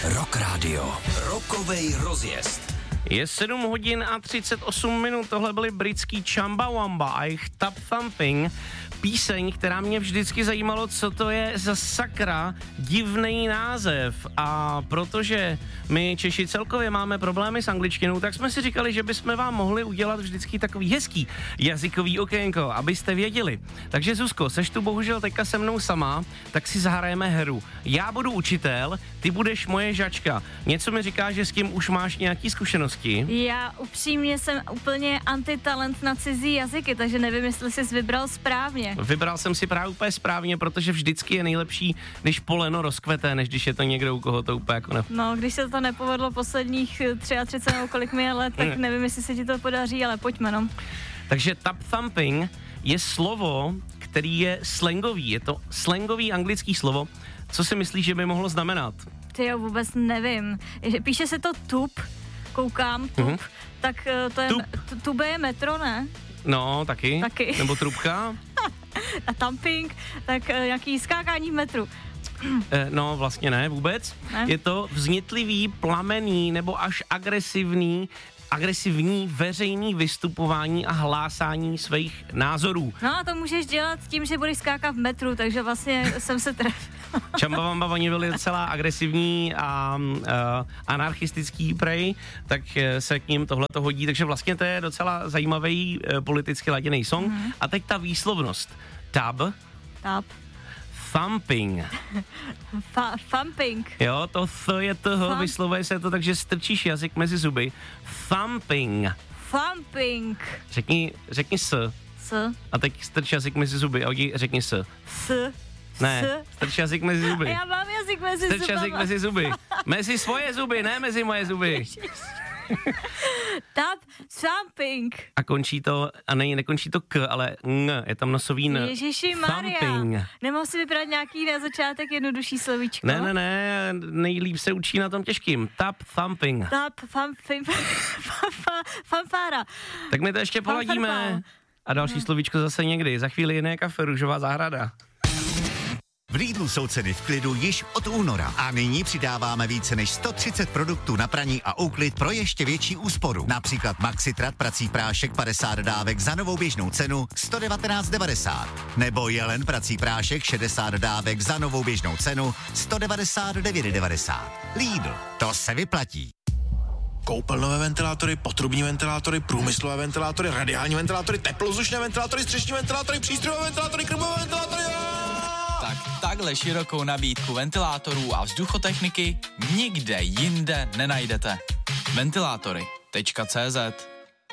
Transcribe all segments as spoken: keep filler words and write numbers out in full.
Rock Radio. Rockovej rozjezd. Je sedm hodin a třicet osm minut, tohle byly britský Chumbawamba a jejich Tap Thumping, píseň, která mě vždycky zajímalo, co to je za sakra divný název. A protože my Češi celkově máme problémy s angličtinou, tak jsme si říkali, že bychom vám mohli udělat vždycky takový hezký jazykový okénko, abyste věděli. Takže Zuzko, seš tu bohužel teďka se mnou sama, tak si zahrajeme hru. Já budu učitel, ty budeš moje žačka. Něco mi říká, že s tím už máš nějaký zkušenosti. Já upřímně jsem úplně antitalent na cizí jazyky, takže nevím, jestli jsi vybral správně. Vybral jsem si právě úplně správně, protože vždycky je nejlepší, když poleno rozkvete, než když je to někdo, u koho to úplně jako ne... No, když se to nepovedlo posledních třicet tři nebo kolik mi je let, tak nevím, jestli se ti to podaří, ale pojďme, no. Takže tap thumping je slovo, který je slangový. Je to slangový anglický slovo. Co si myslíš, že by mohlo znamenat? Ty jo, vůbec nevím. Píše se to tup, koukám, tup, mm-hmm. tak to je, tup. tube je metro, ne? No, taky. Taky. Nebo trubka. A thumping, tak nějaký skákání v metru. No, vlastně ne, vůbec. Ne? Je to vznětlivý, plamený nebo až agresivní agresivní veřejný vystupování a hlásání svých názorů. No a to můžeš dělat tím, že budeš skákat v metru, takže vlastně jsem se trefil. Chumbawamba, oni byli docela agresivní a uh, anarchistický prej, tak se k ním tohle to hodí, takže vlastně to je docela zajímavý uh, politicky laděný song. Mm-hmm. A teď ta výslovnost. Tab. Tab. Thumping. Fa- thumping. Jo, to th je toho, Thump. Vyslovuje se to, takže strčíš jazyk mezi zuby. Thumping. Thumping. Řekni, řekni s. S. A teď strč jazyk mezi zuby a řekni s. S. Ne, S. strč jazyk mezi zuby. Já mám jazyk mezi zuby. Strč jazyk mezi zuby. Mezi svoje zuby, ne mezi moje zuby. Tap thumping. A končí to, a ne, nekončí to k, ale ng, je tam nosový n. Ježiši Maria. Nemohl si vybrat nějaký na začátek jednodušší slovíčko? Ne, ne, ne, nejlíp se učí na tom těžkým. Tap thumping. Tap thumping. Fanfára. Tak my to ještě poladíme. A další slovíčko zase někdy. Za chvíli jiné kafe, Růžová zahrada. V Lidlu jsou ceny v klidu již od února a nyní přidáváme více než sto třicet produktů na praní a úklid pro ještě větší úsporu. Například Maxitrat prací prášek padesát dávek za novou běžnou cenu sto devatenáct devadesát. Nebo Jelen prací prášek šedesát dávek za novou běžnou cenu sto devadesát devět devadesát. Lidl, to se vyplatí. Koupelnové ventilátory, potrubní ventilátory, průmyslové ventilátory, radiální ventilátory, teplozdušné ventilátory, střešní ventilátory, přístrojové ventilátory, krmové ventilátory. Tak takhle širokou nabídku ventilátorů a vzduchotechniky nikde jinde nenajdete. Ventilátory tečka cé zet.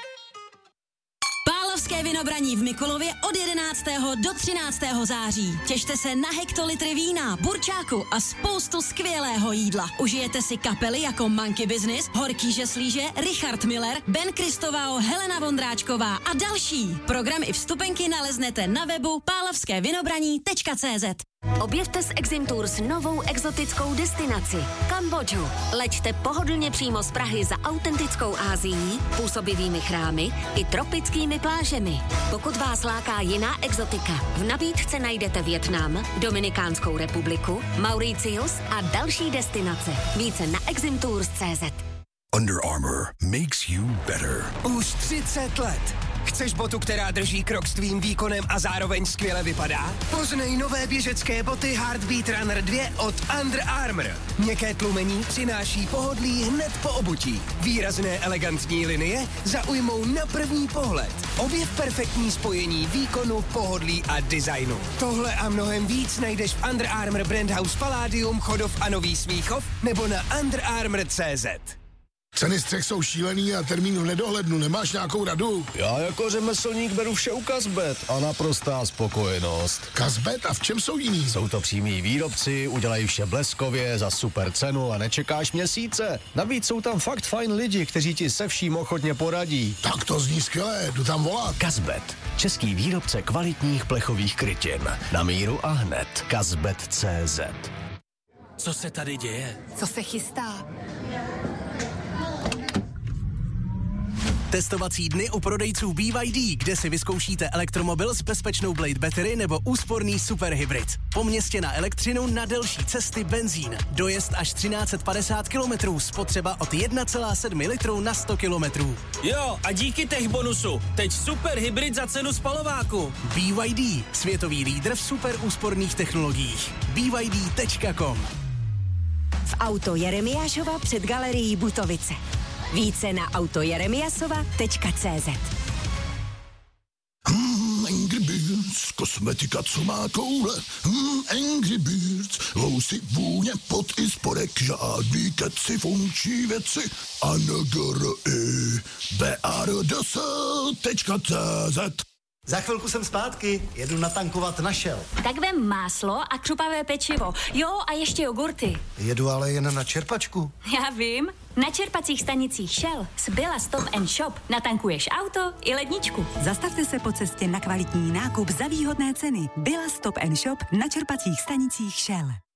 Pálavské vinobraní v Mikulově od jedenáctého do třináctého září. Těšte se na hektolitry vína, burčáku a spoustu skvělého jídla. Užijete si kapely jako Monkey Business, Horký žeslíže, Richard Miller, Ben Kristovao, Helena Vondráčková a další. Program i vstupenky naleznete na webu pálavské vinobraní tečka cé zet. Objevte s Exim Tours novou exotickou destinaci Kambodžu. Leďte pohodlně přímo z Prahy za autentickou Ázií, působivými chrámy i tropickými plážemi. Pokud vás láká jiná exotika, v nabídce najdete Vietnam, Dominikánskou republiku, Mauritius a další destinace. Více na exim tours tečka cé zet. Under Armour makes you better. Už třicet let. Chceš botu, která drží krok s tvým výkonem a zároveň skvěle vypadá? Poznej nové běžecké boty Heartbeat Runner dva od Under Armour. Měkké tlumení přináší pohodlí hned po obutí. Výrazné elegantní linie zaujmou na první pohled. Objev perfektní spojení výkonu, pohodlí a designu. Tohle a mnohem víc najdeš v Under Armour Brand House Palladium, Chodov a Nový Smíchov nebo na under armour tečka cé zet. Ceny střech jsou šílený a termín v nedohlednu. Nemáš nějakou radu? Já jako řemeslník beru vše u Kazbet a naprostá spokojenost. Kazbet? A v čem jsou jiný? Jsou to přímí výrobci, udělají vše bleskově, za super cenu a nečekáš měsíce. Navíc jsou tam fakt fajn lidi, kteří ti se vším ochotně poradí. Tak to zní skvěle, jdu tam volat. Kazbet, český výrobce kvalitních plechových krytin. Na míru a hned. Kazbet tečka cé zet. Co se tady děje? Co se chystá? Testovací dny u prodejců B Y D, kde si vyzkoušíte elektromobil s bezpečnou Blade Battery nebo úsporný superhybrid. Po městě na elektřinu, na delší cesty benzín. Dojezd až třináct set padesát kilometrů, spotřeba od jedna celá sedm litru na sto kilometrů. Jo, a díky tech bonusu. Teď superhybrid za cenu spalováku. B Y D, světový lídr v super úsporných technologiích. B Y D tečka com. V Auto Jeremiášova před galerií Butovice. Více na auto jeremiasova tečka cé zet. Hmm, Angry Birds, kosmetika, co má koule. Hmm, Angry Birds, vousy, vůně, pot i spodek, žádný keci, funkční věci. A N G R I B R D S tečka cé zet. Za chvilku jsem zpátky, jedu natankovat na Shell. Tak vem máslo a křupavé pečivo. Jo, a ještě jogurty. Jedu ale jen na čerpačku. Já vím. Na čerpacích stanicích Shell z Billa Stop and Shop natankuješ auto i ledničku. Zastavte se po cestě na kvalitní nákup za výhodné ceny. Billa Stop and Shop na čerpacích stanicích Shell.